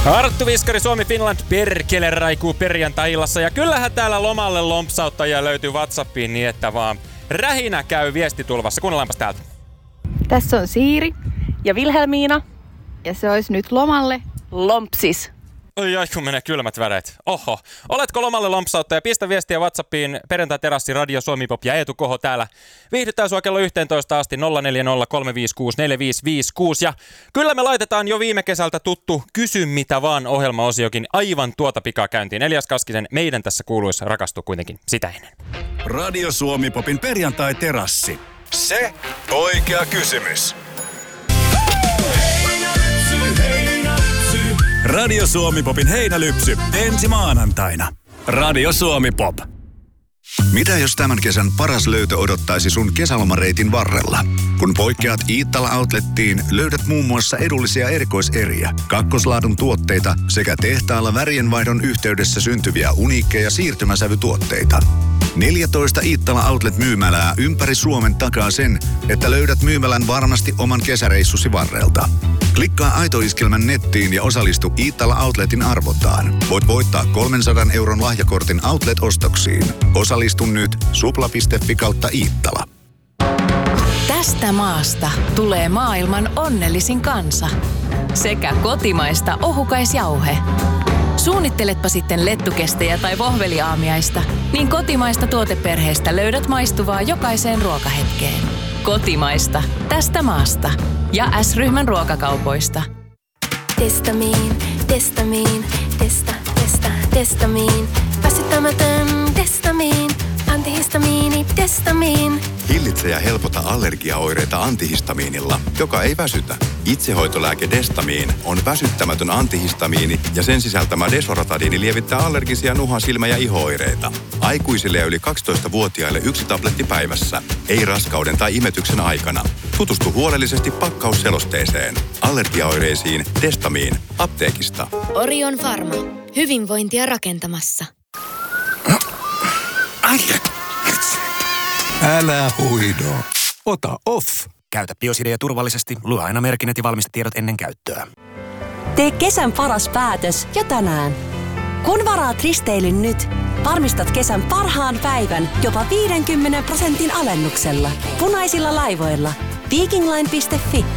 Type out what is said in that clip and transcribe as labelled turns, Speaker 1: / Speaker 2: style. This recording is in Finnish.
Speaker 1: Arttu Viskari, Suomi Finland perkele raikuu perjantai-illassa. Ja kyllähän täällä lomalle lompsauttajia löytyy WhatsAppiin niin, että vaan rähinä käy viestitulvassa. Kuunnellaanpas täältä.
Speaker 2: Tässä on Siiri ja Vilhelmiina. Ja se olisi nyt lomalle lompsis.
Speaker 1: Oi, kun menee kylmät väreet. Oho. Oletko lomalle lompsauttaja? Pistä viestiä WhatsAppiin. Perjantai-terassi, Radio Suomi Pop ja Eetu Koho täällä. Viihdytään sua kello 11 asti 0403564556. Ja kyllä me laitetaan jo viime kesältä tuttu Kysy mitä vaan -ohjelmaosiokin aivan tuota pikaa käyntiin. Elias Kaskisen Meidän tässä kuuluisi rakastua kuitenkin sitä ennen.
Speaker 3: Radio Suomi Popin Perjantai-terassi. Se oikea kysymys. Radio Suomi Popin heinälypsy ensi maanantaina. Radio Suomi Pop.
Speaker 4: Mitä jos tämän kesän paras löytö odottaisi sun kesälomareitin varrella? Kun poikkeat Iittala Outlettiin, löydät muun muassa edullisia erikoiseriä, kakkoslaadun tuotteita sekä tehtaalla värienvaihdon yhteydessä syntyviä uniikkeja siirtymäsävytuotteita. 14 Iittala Outlet-myymälää ympäri Suomen takaa sen, että löydät myymälän varmasti oman kesäreissusi varrelta. Klikkaa Aito-iskelmän nettiin ja osallistu Iittala Outletin arvontaan. Voit voittaa 300 € lahjakortin Outlet-ostoksiin. Osallistu nyt supla.fi/Iittala.
Speaker 5: Tästä maasta tulee maailman onnellisin kansa. Sekä kotimaista ohukaisjauhe. Suunnitteletpa sitten lettukestejä tai vohveliaamiaista, niin kotimaista tuoteperheestä löydät maistuvaa jokaiseen ruokahetkeen. Kotimaista tästä maasta ja S-ryhmän ruokakaupoista.
Speaker 6: Testamiin, testamiin, testamiin. Väsyttämätön testamiin, antihistamiini, testamiin.
Speaker 7: Hillitse ja helpota allergiaoireita antihistamiinilla, joka ei väsytä. Itsehoitolääke Destamiin on väsyttämätön antihistamiini ja sen sisältämä Desoratadiini lievittää allergisia nuha-, silmä- ja iho-oireita. Aikuisille ja yli 12-vuotiaille 1 tabletti päivässä. Ei raskauden tai imetyksen aikana. Tutustu huolellisesti pakkausselosteeseen. Allergiaoireisiin Destamiin apteekista.
Speaker 6: Orion Pharma. Hyvinvointia rakentamassa.
Speaker 3: Älä huido. Ota off.
Speaker 8: Käytä Biosidea turvallisesti. Lue aina merkinnät ja valmistetiedot ennen käyttöä.
Speaker 9: Tee kesän paras päätös jo tänään. Kun varaat risteilyn nyt, varmistat kesän parhaan päivän jopa 50% alennuksella. Punaisilla laivoilla. Vikingline.fi